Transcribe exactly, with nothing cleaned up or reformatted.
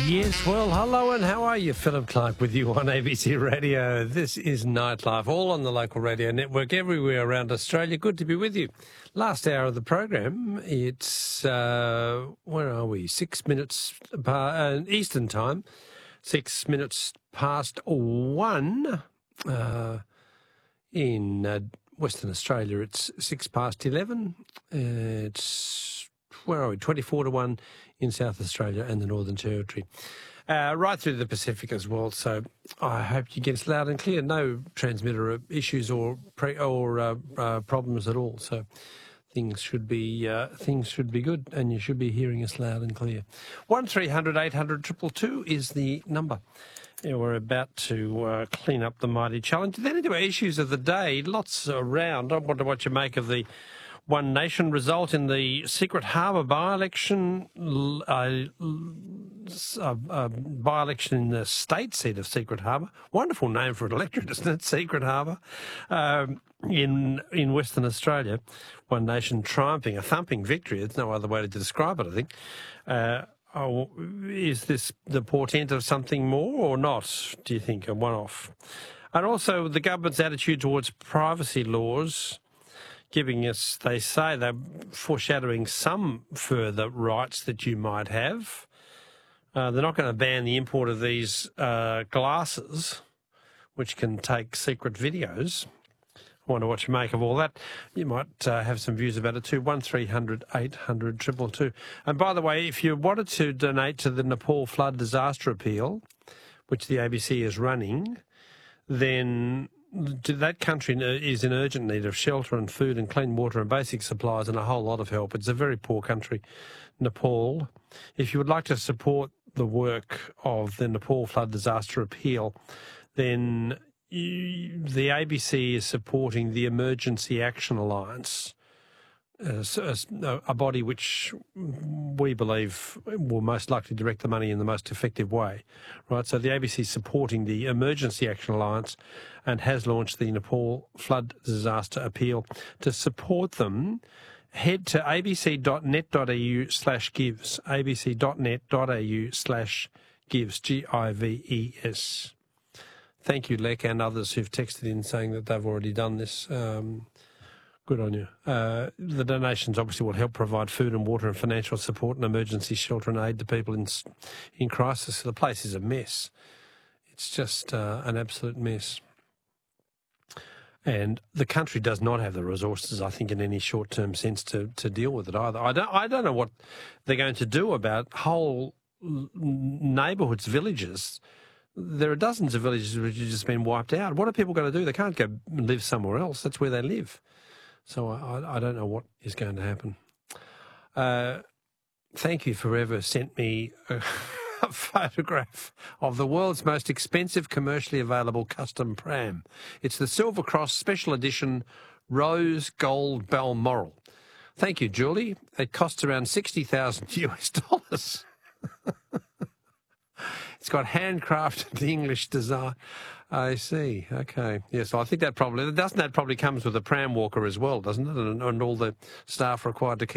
Yes, well, hello and how are you? Philip Clark with you on A B C Radio. This is Nightlife, all on the local radio network everywhere around Australia. Good to be with you. Last hour of the program, it's, uh, where are we? Six minutes past, uh, Eastern time, six minutes past one. Uh, in uh, Western Australia, it's six past eleven. Uh, it's, where are we? twenty-four to one in South Australia and the Northern Territory. Uh, right through the Pacific as well. So I hope you get us loud and clear. No transmitter issues or pre- or uh, uh, problems at all. So things should be uh, things should be good, and you should be hearing us loud and clear. One three hundred eight hundred two two two is the number. Yeah, we're about to uh, clean up the mighty challenge. Then into our issues of the day. Lots around. I wonder what you make of the One Nation result in the Secret Harbour by-election, uh, uh, uh, by-election in the state seat of Secret Harbour. Wonderful name for an electorate, isn't it? Secret Harbour. Um, in in Western Australia, One Nation triumphing, a thumping victory. There's no other way to describe it, I think. Uh, oh, is this the portent of something more or not, do you think, a one-off? And also the government's attitude towards privacy laws, giving us, they say, they're foreshadowing some further rights that you might have. Uh, they're not going to ban the import of these uh, glasses, which can take secret videos. I wonder what you make of all that. You might uh, have some views about it too. one three hundred eight hundred two two two. And by the way, if you wanted to donate to the Nepal flood disaster appeal, which the A B C is running, then that country is in urgent need of shelter and food and clean water and basic supplies and a whole lot of help. It's a very poor country, Nepal. If you would like to support the work of the Nepal flood disaster appeal, then you, the A B C is supporting the Emergency Action Alliance, Uh, a, a body which we believe will most likely direct the money in the most effective way, right? So the A B C is supporting the Emergency Action Alliance and has launched the Nepal Flood Disaster Appeal. To support them, head to abc.net.au slash gives, abc.net.au slash gives, G I V E S. Thank you, Lek, and others who've texted in saying that they've already done this. Um, Good on you. Uh, the donations obviously will help provide food and water and financial support and emergency shelter and aid to people in in crisis. The place is a mess. It's just uh, an absolute mess. And the country does not have the resources, I think, in any short-term sense to, to deal with it either. I don't, I don't know what they're going to do about whole neighbourhoods, villages. There are dozens of villages which have just been wiped out. What are people going to do? They can't go live somewhere else. That's where they live. So I, I don't know what is going to happen. Uh, thank you for ever sent me a, a photograph of the world's most expensive commercially available custom pram. It's the Silver Cross Special Edition Rose Gold Balmoral. Thank you, Julie. It costs around sixty thousand U S dollars. It's got handcrafted English design. I see. Okay. Yes, I think that probably, doesn't that probably comes with a pram walker as well, doesn't it? And, and all the staff required to keep